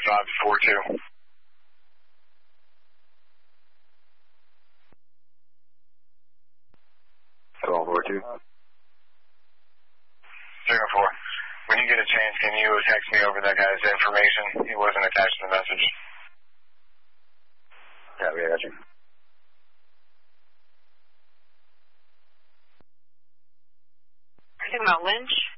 7542. 1242. 04. When you get a chance, can you text me over that guy's information? He wasn't attached to the message. Yeah, we got you. Are you talking about Lynch?